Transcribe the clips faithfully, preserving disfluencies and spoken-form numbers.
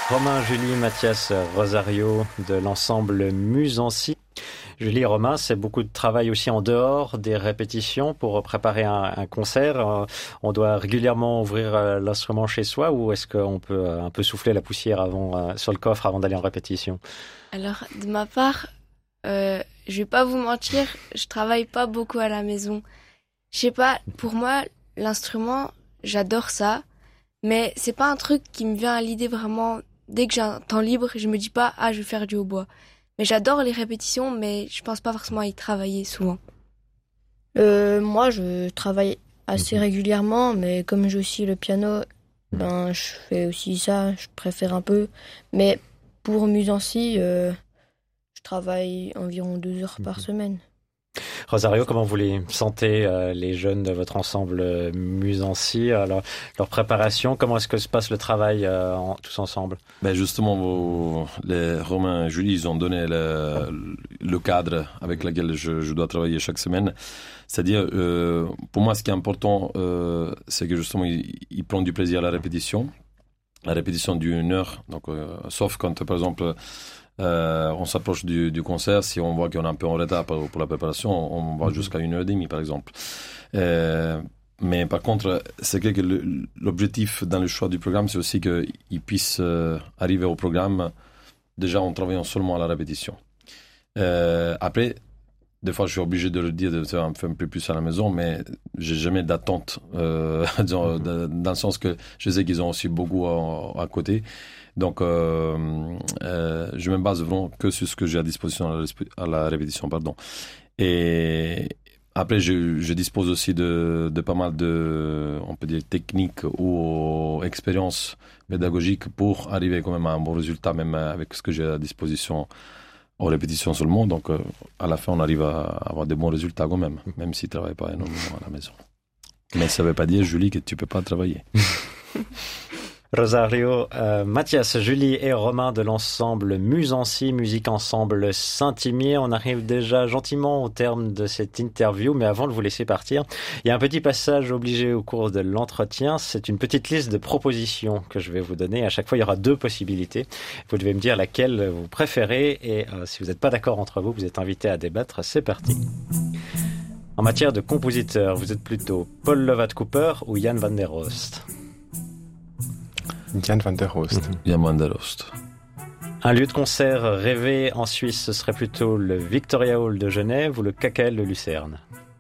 Romain, Julie, Mathias, Rosario de l'ensemble Musancy. Julie et Romain, c'est beaucoup de travail aussi en dehors des répétitions pour préparer un, un concert. On doit régulièrement ouvrir l'instrument chez soi ou est-ce qu'on peut un peu souffler la poussière avant, sur le coffre avant d'aller en répétition? Alors, de ma part, euh, je vais pas vous mentir, je travaille pas beaucoup à la maison. Je sais pas, pour moi, l'instrument, j'adore ça, mais c'est pas un truc qui me vient à l'idée vraiment. Dès que j'ai un temps libre, je me dis pas, ah, je vais faire du hautbois. Mais j'adore les répétitions, mais je pense pas forcément à y travailler souvent. Euh, moi, je travaille assez régulièrement, mais comme j'ai aussi le piano, ben, je fais aussi ça, je préfère un peu. Mais pour Musancy, euh, je travaille environ deux heures par semaine. Rosario, comment vous les sentez, euh, les jeunes de votre ensemble euh, Musancy, alors leur préparation, comment est-ce que se passe le travail euh, en, tous ensemble? Ben justement, vos, les Romain et Julie, ils ont donné le, le cadre avec lequel je, je dois travailler chaque semaine. C'est-à-dire, euh, pour moi, ce qui est important, euh, c'est que justement, ils, ils prennent du plaisir à la répétition. La répétition d'une heure, donc, euh, sauf quand, par exemple, Euh, on s'approche du, du concert, si on voit qu'on est un peu en retard pour, pour la préparation, on va jusqu'à une heure et demie, par exemple. Euh, mais par contre, c'est que le, l'objectif dans le choix du programme, c'est aussi qu'ils puissent euh, arriver au programme déjà en travaillant seulement à la répétition. Euh, après, des fois, je suis obligé de leur dire de faire un peu plus à la maison, mais j'ai jamais d'attente, euh, dans, dans le sens que je sais qu'ils ont aussi beaucoup à, à côté. Donc, euh, euh, je me base vraiment que sur ce que j'ai à disposition à la, à la répétition, pardon. Et après, je, je dispose aussi de, de pas mal de, on peut dire, techniques ou expériences pédagogiques pour arriver quand même à un bon résultat, même avec ce que j'ai à disposition en répétition seulement. Donc, euh, à la fin, on arrive à avoir des bons résultats quand même, même s'ils ne travaillent pas énormément à la maison. Mais ça ne veut pas dire, Julie, que tu ne peux pas travailler. Rosario, euh, Mathias, Julie et Romain de l'ensemble Musancy, musique ensemble Saint-Imier. On arrive déjà gentiment au terme de cette interview, mais avant de vous laisser partir, il y a un petit passage obligé au cours de l'entretien. C'est une petite liste de propositions que je vais vous donner. À chaque fois, il y aura deux possibilités. Vous devez me dire laquelle vous préférez et euh, si vous n'êtes pas d'accord entre vous, vous êtes invité à débattre. C'est parti. En matière de compositeur, vous êtes plutôt Paul Lovat-Cooper ou Jan van der Rost? Jan van der Rost. Jan van der Rost. Un lieu de concert rêvé en Suisse, ce serait plutôt le Victoria Hall de Genève ou le K K L de Lucerne?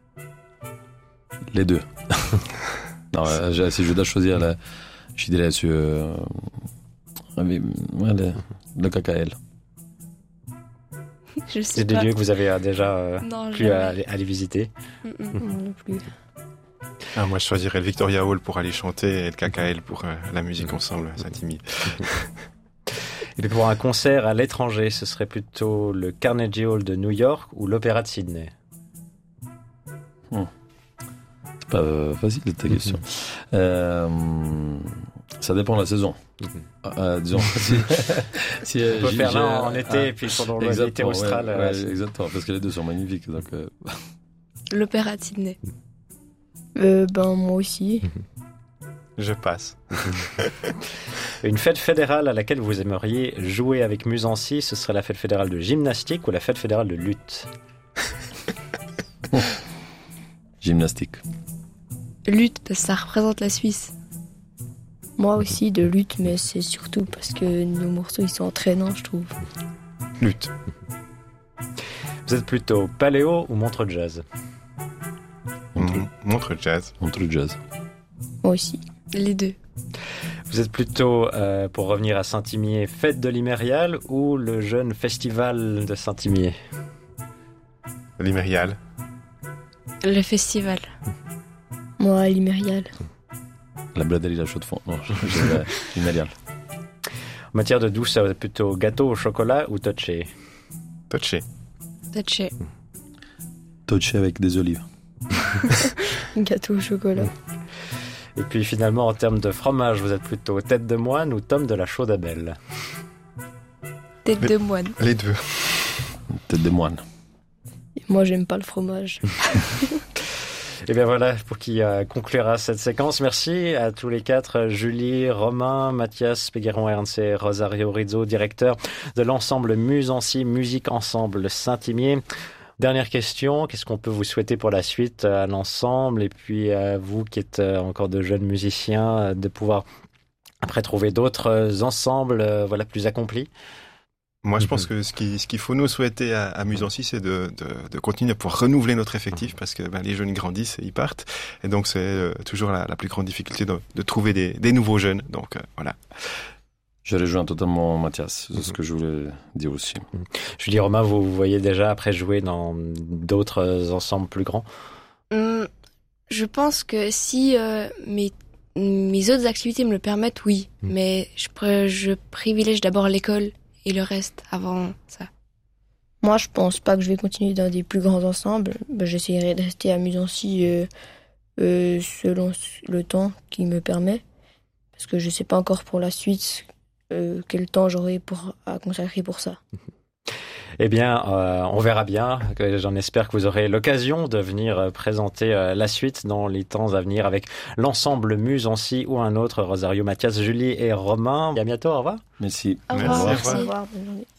Les deux. Non, euh, si je dois choisir, là, je dirais sur euh, ouais, le, le K K L. Je sais C'est des pas. lieux que vous avez déjà euh, Non, plus à, à les visiter? Mm-mm. Non, non plus. Ah, moi, je choisirais le Victoria Hall pour aller chanter et le K K L pour euh, la musique ensemble, Saint-Imier. Et puis pour un concert à l'étranger, ce serait plutôt le Carnegie Hall de New York ou l'Opéra de Sydney? Hmm. C'est pas euh, facile ta question. Mm-hmm. Euh, ça dépend de la saison. Mm-hmm. Euh, disons, si, si, on peut faire l'un en été ah, et puis pendant l'été austral. Ouais, ouais, exactement, parce que les deux sont magnifiques. Donc, euh... L'Opéra de Sydney. Euh, ben, moi aussi. Je passe. Une fête fédérale à laquelle vous aimeriez jouer avec Musancy, ce serait la fête fédérale de gymnastique ou la fête fédérale de lutte? Gymnastique. Lutte, parce que ça représente la Suisse. Moi aussi, de lutte, mais c'est surtout parce que nos morceaux, ils sont entraînants, je trouve. Lutte. Vous êtes plutôt paléo ou montre jazz? Montre, montre jazz. Montre jazz. Moi aussi. Les deux. Vous êtes plutôt, euh, pour revenir à Saint-Imier, fête de l'Imérial ou le jeune festival de Saint-Imier? L'Imérial. Le festival. Moi, l'Imérial. La braderie, la chaux de fond. Non, j'ai l'Imérial. En matière de douceur, vous êtes plutôt gâteau au chocolat ou touché? Touché. Touché. Touché avec des olives. Gâteau au chocolat. Et puis finalement, en termes de fromage, vous êtes plutôt tête de moine ou tome de la chaude Abel? Tête de moine. Les deux. Tête de moine. Et moi, j'aime pas le fromage. Et bien voilà, pour qui euh, conclura cette séquence. Merci à tous les quatre, Julie, Romain, Mathias Pegueron-Ernst et Rosario Rizzo, directeur de l'ensemble Musancy, Musique Ensemble Saint-Imier. Dernière question, qu'est-ce qu'on peut vous souhaiter pour la suite à l'ensemble et puis à vous qui êtes encore de jeunes musiciens, de pouvoir après trouver d'autres ensembles voilà, plus accomplis? Moi, je pense que ce qu'il ce qu'il faut nous souhaiter à, à Musancy, c'est de, de, de continuer à pouvoir renouveler notre effectif parce que ben, les jeunes grandissent et ils partent. Et donc, c'est euh, toujours la, la plus grande difficulté de, de trouver des, des nouveaux jeunes. Donc, euh, voilà. Je rejoins totalement Mathias, c'est ce que je voulais dire aussi. Julie, Romain, vous vous voyez déjà après jouer dans d'autres ensembles plus grands? Hum, Je pense que si euh, mes, mes autres activités me le permettent, oui. Mmh. Mais je, pr- je privilège d'abord l'école et le reste avant ça. Moi, je pense pas que je vais continuer dans des plus grands ensembles. Ben, j'essaierai de rester à Musancy euh, euh, selon le temps qui me permet. Parce que je sais pas encore pour la suite euh, quel temps j'aurai pour, à consacrer pour ça. Eh bien, euh, on verra bien. J'en espère que vous aurez l'occasion de venir présenter euh, la suite dans les temps à venir avec l'ensemble Musancy ou un autre, Rosario, Mathias, Julie et Romain. Et à bientôt, au revoir. Merci. Au revoir. Merci. Merci. Au revoir, bonne journée.